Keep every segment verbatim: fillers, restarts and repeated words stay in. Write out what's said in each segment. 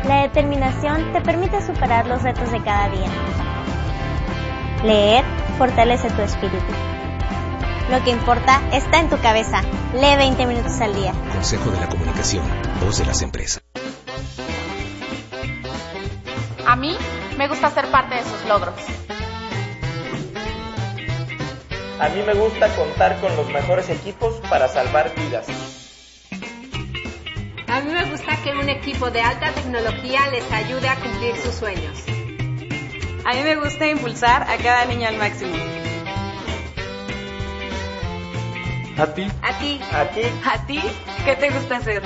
La determinación te permite superar los retos de cada día. Leer fortalece tu espíritu. Lo que importa está en tu cabeza. Lee veinte minutos al día. Consejo de la Comunicación, voz de las empresas. A mí me gusta ser parte de sus logros. A mí me gusta contar con los mejores equipos para salvar vidas. A mí me gusta que un equipo de alta tecnología les ayude a cumplir sus sueños. A mí me gusta impulsar a cada niño al máximo. ¿A ti? ¿A ti? ¿A ti? ¿A ti? ¿Qué te gusta hacer?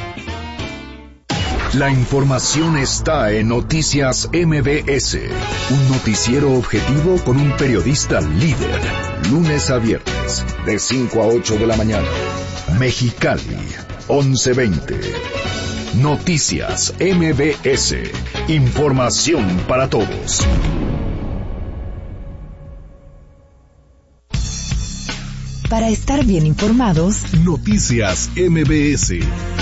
La información está en Noticias M B S, un noticiero objetivo con un periodista líder, lunes a viernes, de cinco a ocho de la mañana. Mexicali, once veinte. Noticias M B S, información para todos. Para estar bien informados, Noticias M B S.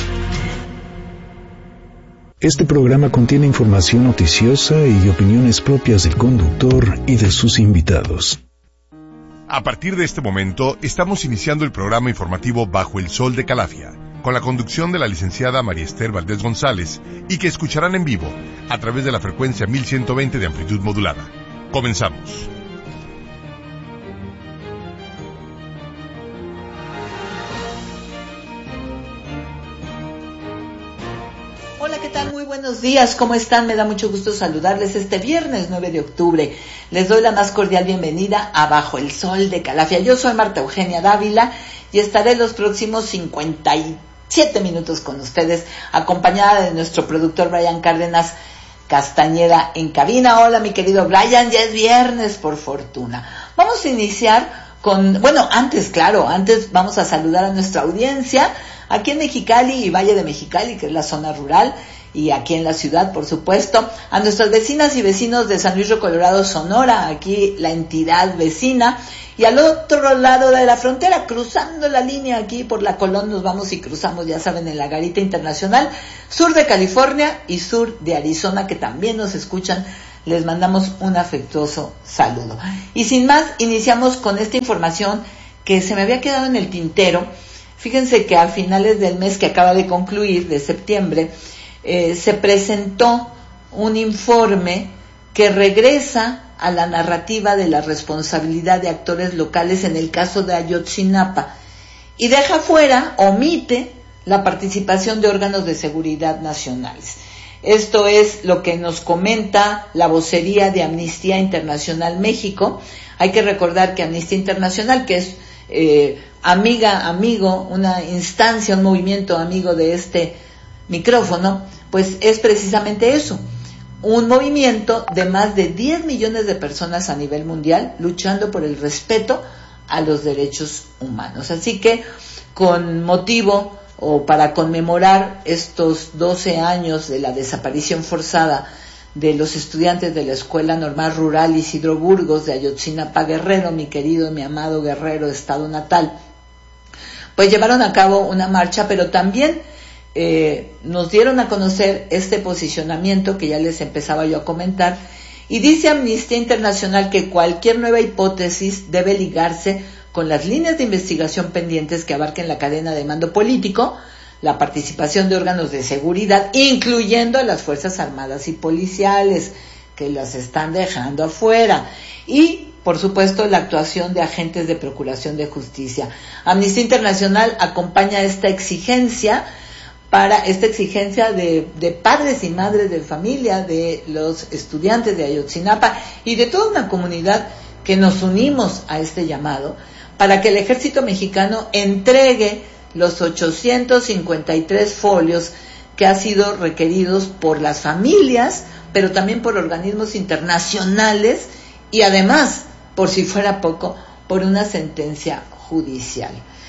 Este programa contiene información noticiosa y opiniones propias del conductor y de sus invitados. A partir de este momento, estamos iniciando el programa informativo Bajo el Sol de Calafia, con la conducción de la licenciada María Esther Valdés González, y que escucharán en vivo a través de la frecuencia mil ciento veinte de amplitud modulada. Comenzamos. Hola, ¿qué tal? Muy buenos días, ¿cómo están? Me da mucho gusto saludarles este viernes nueve de octubre. Les doy la más cordial bienvenida a Bajo el Sol de Calafia. Yo soy Marta Eugenia Dávila y estaré los próximos cincuenta y siete minutos con ustedes, acompañada de nuestro productor Brian Cárdenas Castañeda en cabina. Hola, mi querido Brian, ya es viernes, por fortuna. Vamos a iniciar con, bueno, antes, claro, antes vamos a saludar a nuestra audiencia aquí en Mexicali y Valle de Mexicali, que es la zona rural, y aquí en la ciudad, por supuesto, a nuestras vecinas y vecinos de San Luis Río Colorado, Sonora, aquí la entidad vecina, y al otro lado de la frontera, cruzando la línea aquí por la Colón, nos vamos y cruzamos, ya saben, en la Garita Internacional, sur de California y sur de Arizona, que también nos escuchan. Les mandamos un afectuoso saludo. Y sin más, iniciamos con esta información que se me había quedado en el tintero. Fíjense que a finales del mes que acaba de concluir, de septiembre, eh, se presentó un informe que regresa a la narrativa de la responsabilidad de actores locales en el caso de Ayotzinapa y deja fuera, omite, la participación de órganos de seguridad nacionales. Esto es lo que nos comenta la vocería de Amnistía Internacional México. Hay que recordar que Amnistía Internacional, que es eh, amiga, amigo, una instancia, un movimiento amigo de este micrófono, pues es precisamente eso, un movimiento de más de diez millones de personas a nivel mundial luchando por el respeto a los derechos humanos. Así que, con motivo o para conmemorar estos doce años de la desaparición forzada de los estudiantes de la Escuela Normal Rural Isidro Burgos de Ayotzinapa, Guerrero, mi querido, mi amado Guerrero, estado natal, pues llevaron a cabo una marcha, pero también eh, nos dieron a conocer este posicionamiento que ya les empezaba yo a comentar, y dice Amnistía Internacional que cualquier nueva hipótesis debe ligarse con las líneas de investigación pendientes que abarquen la cadena de mando político, la participación de órganos de seguridad, incluyendo a las Fuerzas Armadas y Policiales, que las están dejando afuera, y por supuesto la actuación de agentes de Procuración de Justicia. Amnistía Internacional acompaña esta exigencia para esta exigencia de, de padres y madres de familia, de los estudiantes de Ayotzinapa y de toda una comunidad que nos unimos a este llamado, para que el ejército mexicano entregue los ochocientos cincuenta y tres folios que han sido requeridos por las familias, pero también por organismos internacionales y además, por si fuera poco, por una sentencia judicial.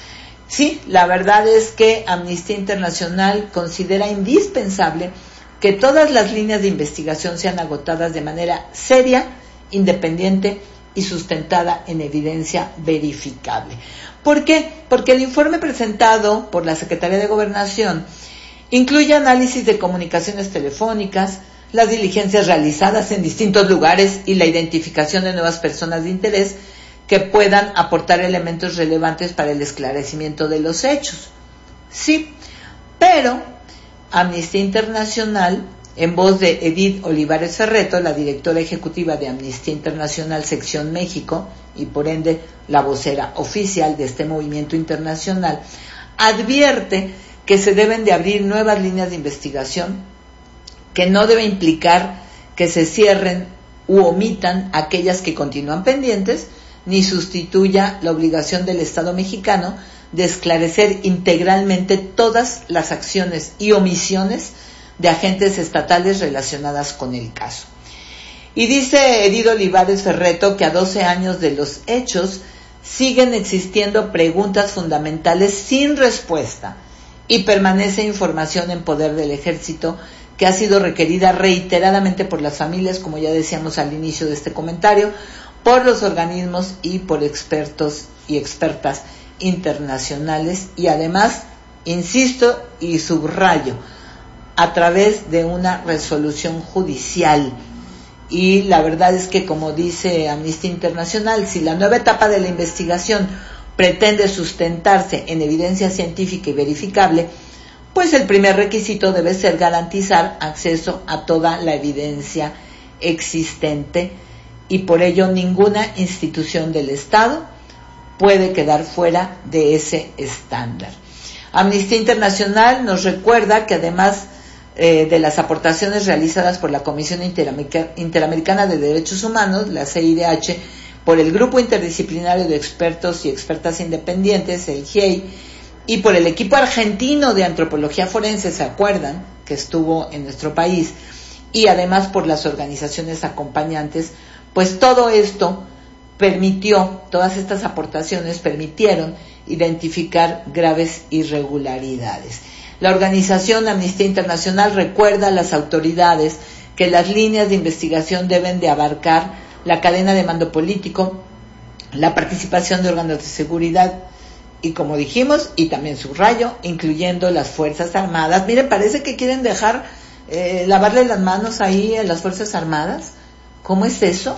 Sí, la verdad es que Amnistía Internacional considera indispensable que todas las líneas de investigación sean agotadas de manera seria, independiente y sustentada en evidencia verificable. ¿Por qué? Porque el informe presentado por la Secretaría de Gobernación Incluye análisis de comunicaciones telefónicas, las diligencias realizadas en distintos lugares y la identificación de nuevas personas de interés que puedan aportar elementos relevantes para el esclarecimiento de los hechos. Sí, pero Amnistía Internacional, en voz de Edith Olivares Ferretto, la directora ejecutiva de Amnistía Internacional Sección México y por ende la vocera oficial de este movimiento internacional, advierte que se deben de abrir nuevas líneas de investigación que no debe implicar que se cierren u omitan aquellas que continúan pendientes, ni sustituya la obligación del Estado mexicano de esclarecer integralmente todas las acciones y omisiones de agentes estatales relacionadas con el caso. Y dice Edith Olivares Ferretto que a doce años de los hechos siguen existiendo preguntas fundamentales sin respuesta y permanece información en poder del ejército que ha sido requerida reiteradamente por las familias, como ya decíamos al inicio de este comentario, por los organismos y por expertos y expertas internacionales y además, insisto y subrayo, a través de una resolución judicial. Y la verdad es que, como dice Amnistía Internacional, si la nueva etapa de la investigación pretende sustentarse en evidencia científica y verificable, pues el primer requisito debe ser garantizar acceso a toda la evidencia existente y por ello ninguna institución del Estado puede quedar fuera de ese estándar. Amnistía Internacional nos recuerda que además eh, de las aportaciones realizadas por la Comisión Interamerica- Interamericana de Derechos Humanos, la C I D H, por el Grupo Interdisciplinario de Expertos y Expertas Independientes, el G I E I, y por el equipo argentino de antropología forense, ¿se acuerdan?, que estuvo en nuestro país, y además por las organizaciones acompañantes, pues todo esto permitió, todas estas aportaciones permitieron identificar graves irregularidades. La organización Amnistía Internacional recuerda a las autoridades que las líneas de investigación deben de abarcar la cadena de mando político, la participación de órganos de seguridad, y como dijimos, y también subrayo, incluyendo las Fuerzas Armadas. Miren, parece que quieren dejar eh, lavarle las manos ahí a las Fuerzas Armadas. ¿Cómo es eso?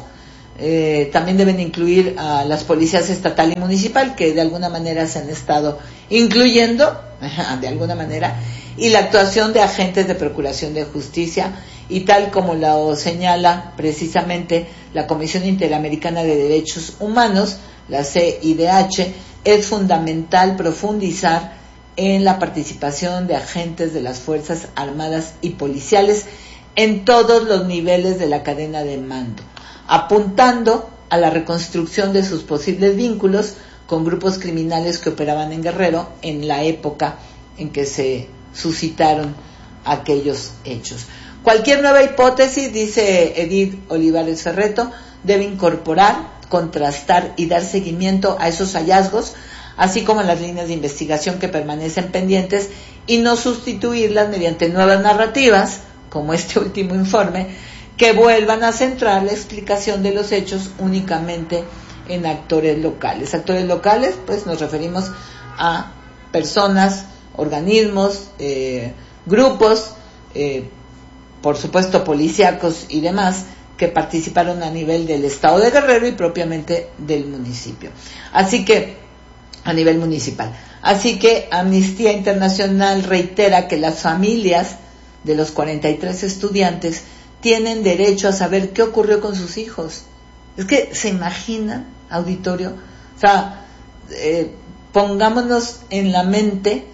Eh, también deben incluir a las policías estatal y municipal, que de alguna manera se han estado incluyendo, de alguna manera, y la actuación de agentes de procuración de justicia, y tal como lo señala precisamente la Comisión Interamericana de Derechos Humanos, la C I D H, es fundamental profundizar en la participación de agentes de las Fuerzas Armadas y policiales en todos los niveles de la cadena de mando, apuntando a la reconstrucción de sus posibles vínculos con grupos criminales que operaban en Guerrero en la época en que se suscitaron aquellos hechos. Cualquier nueva hipótesis, dice Edith Olivares Ferretto, debe incorporar, contrastar y dar seguimiento a esos hallazgos, así como a las líneas de investigación que permanecen pendientes, y no sustituirlas mediante nuevas narrativas, como este último informe, que vuelvan a centrar la explicación de los hechos únicamente en actores locales. Actores locales, pues nos referimos a personas, organismos, eh, grupos, eh, por supuesto policíacos y demás, que participaron a nivel del Estado de Guerrero y propiamente del municipio. Así que, a nivel municipal. Así que Amnistía Internacional reitera que las familias de los cuarenta y tres estudiantes tienen derecho a saber qué ocurrió con sus hijos. Es que, ¿se imaginan, auditorio? O sea, eh, pongámonos en la mente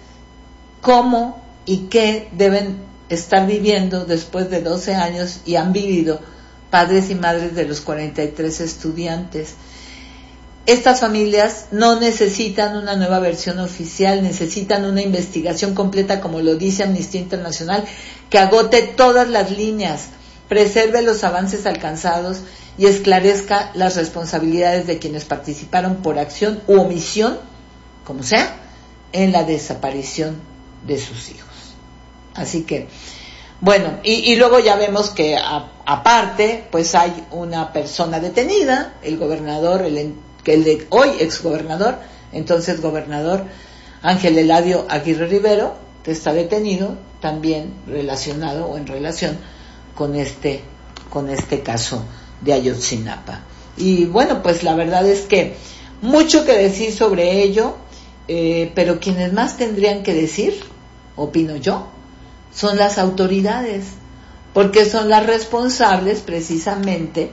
cómo y qué deben estar viviendo después de doce años y han vivido padres y madres de los cuarenta y tres estudiantes. Estas familias no necesitan una nueva versión oficial, necesitan una investigación completa, como lo dice Amnistía Internacional, que agote todas las líneas, preserve los avances alcanzados y esclarezca las responsabilidades de quienes participaron por acción u omisión, como sea, en la desaparición de sus hijos. Así que, bueno, y, y luego ya vemos que a, aparte, pues hay una persona detenida, el gobernador, el, el de hoy exgobernador, entonces gobernador Ángel Eladio Aguirre Rivero, que está detenido también relacionado o en relación con este, con este caso de Ayotzinapa. Y bueno, pues la verdad es que mucho que decir sobre ello, eh, pero quienes más tendrían que decir, opino yo, son las autoridades, porque son las responsables precisamente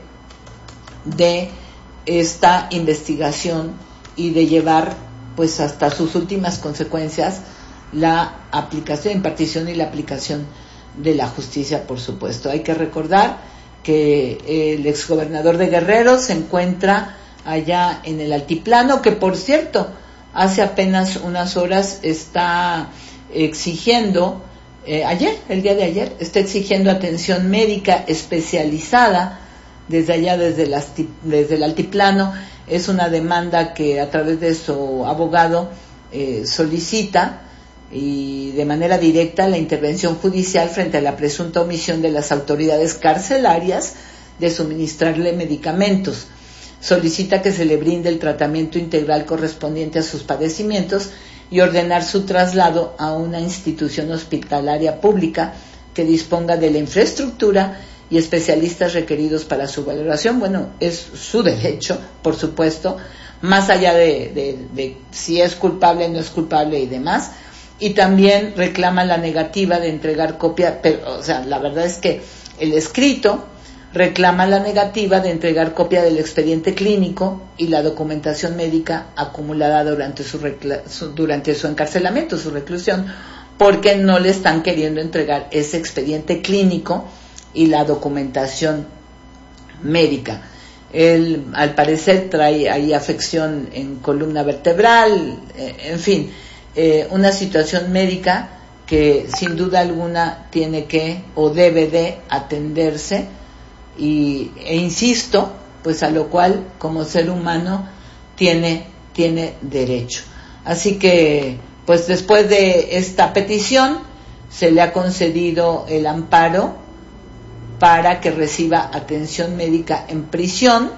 de esta investigación y de llevar pues hasta sus últimas consecuencias la aplicación, impartición y la aplicación de la justicia, por supuesto. Hay que recordar que el exgobernador de Guerrero se encuentra allá en el altiplano, que por cierto, hace apenas unas horas está exigiendo, eh, ayer, el día de ayer, está exigiendo atención médica especializada desde allá, desde el, desde el altiplano. Es una demanda que a través de su abogado eh, solicita y de manera directa la intervención judicial frente a la presunta omisión de las autoridades carcelarias de suministrarle medicamentos. Solicita que se le brinde el tratamiento integral correspondiente a sus padecimientos y ordenar su traslado a una institución hospitalaria pública que disponga de la infraestructura y especialistas requeridos para su valoración. Bueno, es su derecho, por supuesto, más allá de, de, de si es culpable o no es culpable y demás. Y también reclama la negativa de entregar copia, pero, o sea, la verdad es que el escrito reclama la negativa de entregar copia del expediente clínico y la documentación médica acumulada durante su, recla- su durante su encarcelamiento, su reclusión, porque no le están queriendo entregar ese expediente clínico y la documentación médica. Él, al parecer, trae ahí afección en columna vertebral, eh, en fin, eh, una situación médica que sin duda alguna tiene que o debe de atenderse y, e insisto, pues a lo cual como ser humano tiene, tiene derecho. Así que, pues después de esta petición, se le ha concedido el amparo para que reciba atención médica en prisión.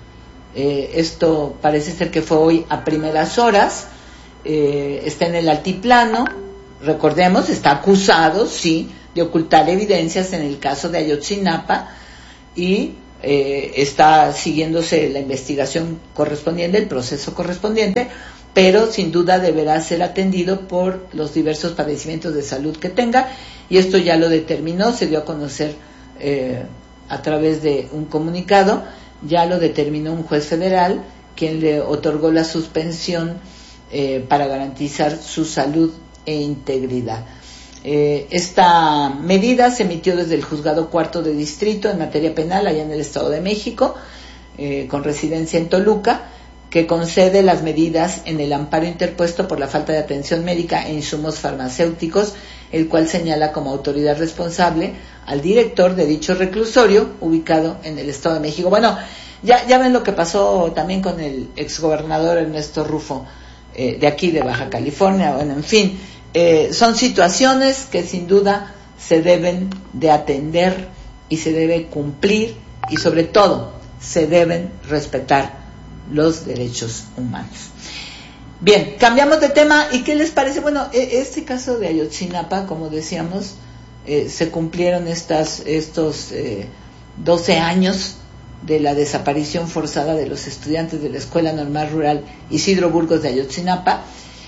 Eh, esto parece ser que fue hoy a primeras horas. Eh, está en el altiplano, recordemos, está acusado, sí, de ocultar evidencias en el caso de Ayotzinapa y eh, está siguiéndose la investigación correspondiente, el proceso correspondiente, pero sin duda deberá ser atendido por los diversos padecimientos de salud que tenga, y esto ya lo determinó, se dio a conocer eh, a través de un comunicado, ya lo determinó un juez federal, quien le otorgó la suspensión eh, para garantizar su salud e integridad. Eh, esta medida se emitió desde el Juzgado Cuarto de Distrito en materia penal allá en el Estado de México, eh, con residencia en Toluca, que concede las medidas en el amparo interpuesto por la falta de atención médica e insumos farmacéuticos, el cual señala como autoridad responsable al director de dicho reclusorio ubicado en el Estado de México. Bueno, ya, ya ven lo que pasó también con el exgobernador Ernesto Rufo, eh, de aquí de Baja California. Bueno, en fin, eh, son situaciones que sin duda se deben de atender y se debe cumplir, y sobre todo se deben respetar los derechos humanos. Bien, cambiamos de tema. ¿Y qué les parece? Bueno, este caso de Ayotzinapa, como decíamos, eh, se cumplieron estas, estos eh, doce años de la desaparición forzada de los estudiantes de la Escuela Normal Rural Isidro Burgos de Ayotzinapa,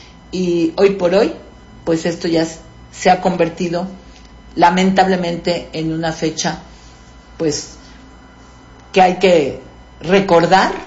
y hoy por hoy, pues esto ya se ha convertido lamentablemente en una fecha, pues, que hay que recordar.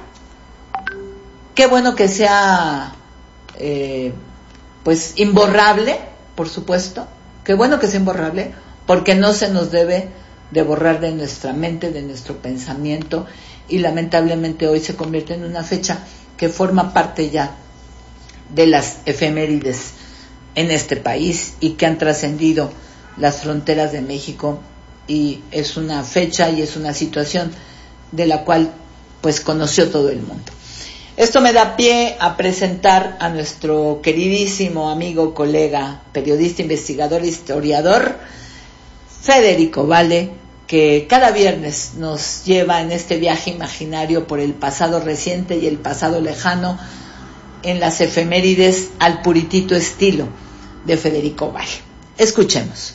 Qué bueno que sea eh, pues imborrable, por supuesto, qué bueno que sea imborrable, porque no se nos debe de borrar de nuestra mente, de nuestro pensamiento, y lamentablemente hoy se convierte en una fecha que forma parte ya de las efemérides en este país y que han trascendido las fronteras de México, y es una fecha y es una situación de la cual pues conoció todo el mundo. Esto me da pie a presentar a nuestro queridísimo amigo, colega, periodista, investigador, historiador, Federico Vale, que cada viernes nos lleva en este viaje imaginario por el pasado reciente y el pasado lejano, en las efemérides al puritito estilo de Federico Vale. Escuchemos.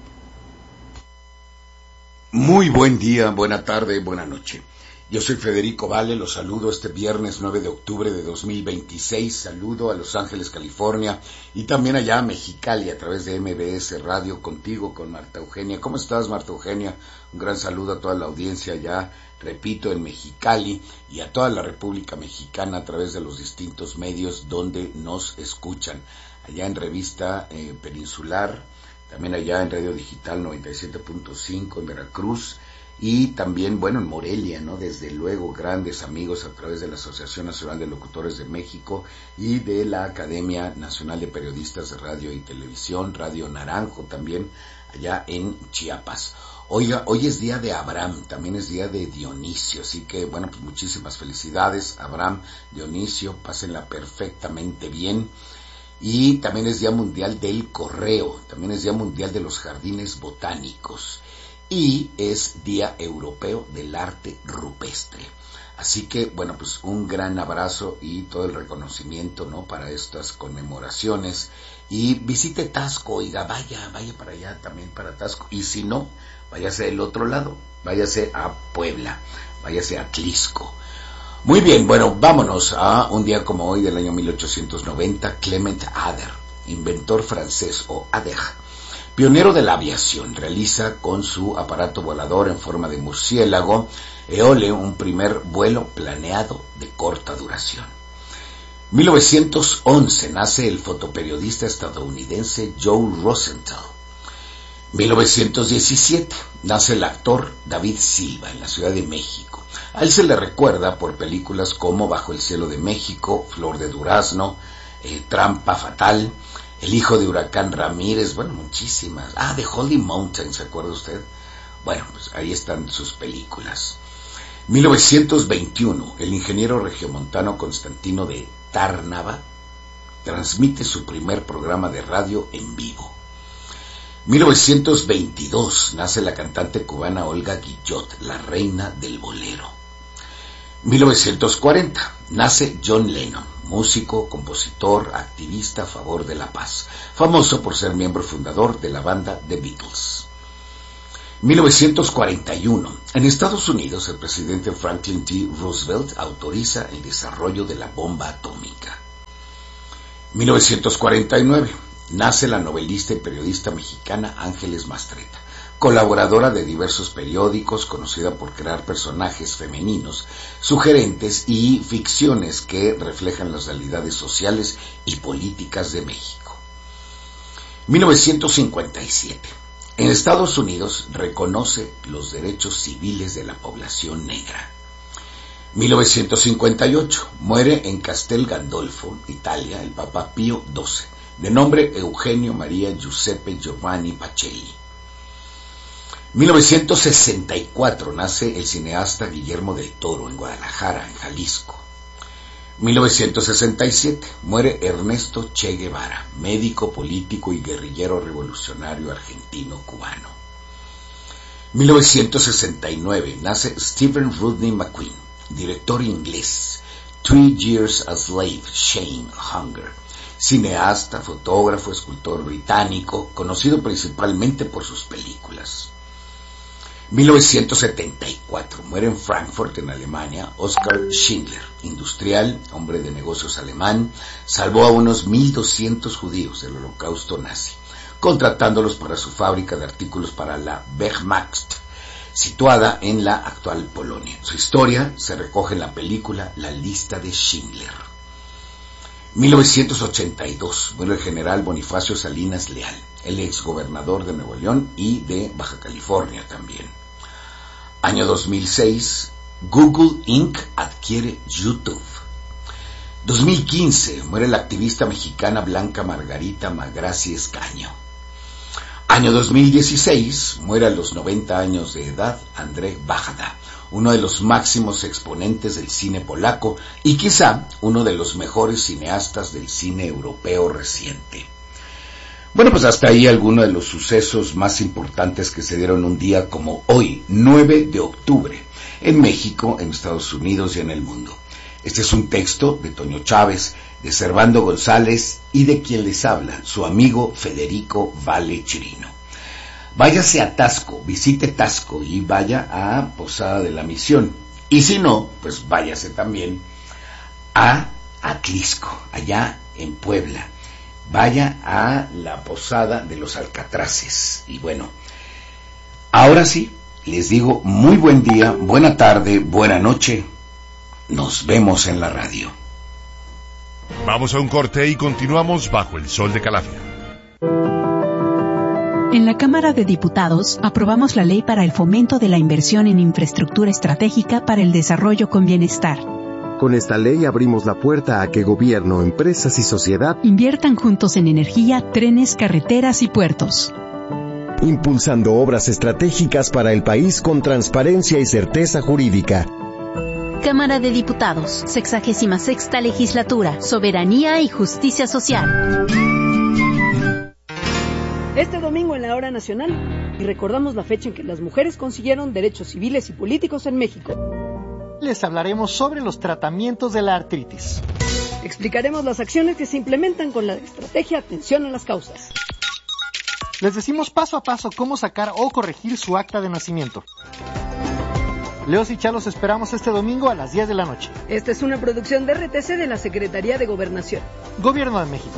Muy buen día, buena tarde, buena noche. Yo soy Federico Vale, los saludo este viernes nueve de octubre de dos mil veintiséis, saludo a Los Ángeles, California, y también allá a Mexicali a través de M B S Radio, contigo, con Marta Eugenia. ¿Cómo estás, Marta Eugenia? Un gran saludo a toda la audiencia allá, repito, en Mexicali, y a toda la República Mexicana a través de los distintos medios donde nos escuchan. Allá en Revista eh, Peninsular, también allá en Radio Digital noventa y siete punto cinco en Veracruz, y también, bueno, en Morelia, ¿no? Desde luego, grandes amigos a través de la Asociación Nacional de Locutores de México y de la Academia Nacional de Periodistas de Radio y Televisión, Radio Naranjo también, allá en Chiapas. Oiga, hoy es día de Abraham, también es día de Dionisio, así que, bueno, pues muchísimas felicidades, Abraham, Dionisio, pásenla perfectamente bien. Y también es Día Mundial del Correo, también es Día Mundial de los Jardines Botánicos, y es Día Europeo del Arte Rupestre. Así que, bueno, pues un gran abrazo y todo el reconocimiento, ¿no?, para estas conmemoraciones. Y visite Taxco, oiga, vaya, vaya para allá también para Taxco. Y si no, váyase del otro lado, váyase a Puebla, váyase a Atlixco. Muy bien, bueno, vámonos a un día como hoy del año mil ochocientos noventa, Clement Ader, inventor francés o Ader, pionero de la aviación, realiza con su aparato volador en forma de murciélago, Éole, un primer vuelo planeado de corta duración. mil novecientos once nace el fotoperiodista estadounidense Joe Rosenthal. mil novecientos diecisiete nace el actor David Silva en la Ciudad de México. A él se le recuerda por películas como Bajo el cielo de México, Flor de durazno, eh, Trampa fatal, El hijo de Huracán Ramírez, bueno, muchísimas. Ah, The Holy Mountain, ¿se acuerda usted? Bueno, pues ahí están sus películas. mil novecientos veintiuno, el ingeniero regiomontano Constantino de Tárnava transmite su primer programa de radio en vivo. mil novecientos veintidós nace la cantante cubana Olga Guillot, la reina del bolero. mil novecientos cuarenta nace John Lennon, músico, compositor, activista a favor de la paz, famoso por ser miembro fundador de la banda The Beatles. mil novecientos cuarenta y uno, en Estados Unidos el presidente Franklin D. Roosevelt autoriza el desarrollo de la bomba atómica. mil novecientos cuarenta y nueve, nace la novelista y periodista mexicana Ángeles Mastretta, colaboradora de diversos periódicos, conocida por crear personajes femeninos, sugerentes y ficciones que reflejan las realidades sociales y políticas de México. mil novecientos cincuenta y siete. En Estados Unidos reconoce los derechos civiles de la población negra. mil novecientos cincuenta y ocho. Muere en Castel Gandolfo, Italia, el Papa Pío doce, de nombre Eugenio María Giuseppe Giovanni Pacelli. mil novecientos sesenta y cuatro nace el cineasta Guillermo del Toro en Guadalajara, en Jalisco. mil novecientos sesenta y siete muere Ernesto Che Guevara, médico, político y guerrillero revolucionario argentino-cubano. mil novecientos sesenta y nueve nace Stephen Rodney McQueen, director inglés. Three Years a Slave, Shame, Hunger. Cineasta, fotógrafo, escultor británico, conocido principalmente por sus películas. mil novecientos setenta y cuatro muere en Frankfurt, en Alemania, Oskar Schindler, industrial, hombre de negocios alemán, salvó a unos mil doscientos judíos del Holocausto nazi, contratándolos para su fábrica de artículos para la Wehrmacht, situada en la actual Polonia. Su historia se recoge en la película La lista de Schindler. mil novecientos ochenta y dos muere el general Bonifacio Salinas Leal, el exgobernador de Nuevo León y de Baja California también. Año dos mil seis, Google incorporated adquiere YouTube. dos mil quince, muere la activista mexicana Blanca Margarita Magrassi Escaño. Año dos mil dieciséis, muere a los noventa años de edad Andrzej Wajda, uno de los máximos exponentes del cine polaco y quizá uno de los mejores cineastas del cine europeo reciente. Bueno, pues hasta ahí algunos de los sucesos más importantes que se dieron un día como hoy, nueve de octubre, en México, en Estados Unidos y en el mundo. Este es un texto de Toño Chávez, de Servando González y de quien les habla, su amigo Federico Vale Chirino. Váyase a Tasco, visite Tasco y vaya a Posada de la Misión. Y si no, pues váyase también a Atlisco, allá en Puebla. Vaya a la Posada de los Alcatraces. Y bueno, ahora sí, les digo muy buen día, buena tarde, buena noche. Nos vemos en la radio. Vamos a un corte y continuamos bajo el sol de Calafia. En la Cámara de Diputados aprobamos la ley para el fomento de la inversión en infraestructura estratégica para el desarrollo con bienestar. Con esta ley abrimos la puerta a que gobierno, empresas y sociedad inviertan juntos en energía, trenes, carreteras y puertos. Impulsando obras estratégicas para el país con transparencia y certeza jurídica. Cámara de Diputados, sexagésima sexta legislatura, soberanía y justicia social. Este domingo en la Hora Nacional, y recordamos la fecha en que las mujeres consiguieron derechos civiles y políticos en México. Les hablaremos sobre los tratamientos de la artritis. Explicaremos las acciones que se implementan con la estrategia Atención a las Causas. Les decimos paso a paso cómo sacar o corregir su acta de nacimiento. Leos y Chalos esperamos este domingo a las diez de la noche. Esta es una producción de R T C de la Secretaría de Gobernación. Gobierno de México.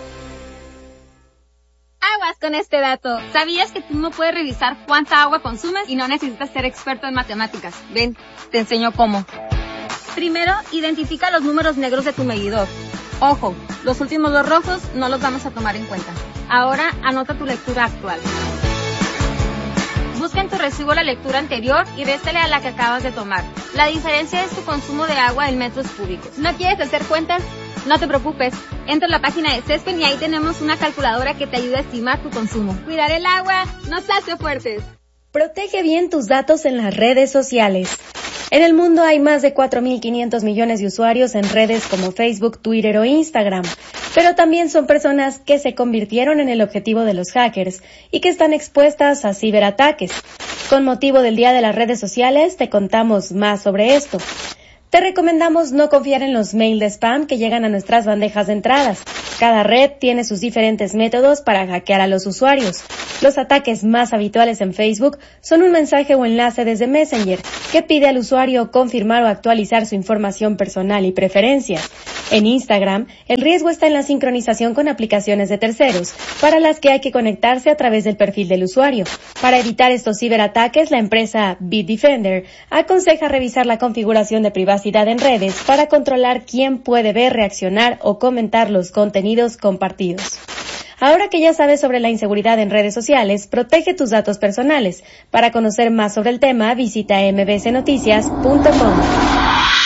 Aguas con este dato. ¿Sabías que tú no puedes revisar cuánta agua consumes y no necesitas ser experto en matemáticas? Ven, te enseño cómo. Primero, identifica los números negros de tu medidor. Ojo, los últimos dos rojos no los vamos a tomar en cuenta. Ahora, anota tu lectura actual. Busca en tu recibo la lectura anterior y réstale a la que acabas de tomar. La diferencia es tu consumo de agua en metros cúbicos. ¿No quieres hacer cuentas? No te preocupes. Entra a la página de Cespen y ahí tenemos una calculadora que te ayuda a estimar tu consumo. Cuidar el agua nos hace fuertes. Protege bien tus datos en las redes sociales. En el mundo hay más de cuatro mil quinientos millones de usuarios en redes como Facebook, Twitter o Instagram, pero también son personas que se convirtieron en el objetivo de los hackers y que están expuestas a ciberataques. Con motivo del Día de las Redes Sociales, te contamos más sobre esto. Te recomendamos no confiar en los mails de spam que llegan a nuestras bandejas de entradas. Cada red tiene sus diferentes métodos para hackear a los usuarios. Los ataques más habituales en Facebook son un mensaje o enlace desde Messenger que pide al usuario confirmar o actualizar su información personal y preferencias. En Instagram, el riesgo está en la sincronización con aplicaciones de terceros, para las que hay que conectarse a través del perfil del usuario. Para evitar estos ciberataques, la empresa Bitdefender aconseja revisar la configuración de privacidad en redes para controlar quién puede ver, reaccionar o comentar los contenidos compartidos. Ahora que ya sabes sobre la inseguridad en redes sociales, protege tus datos personales. Para conocer más sobre el tema, visita m b c noticias punto com.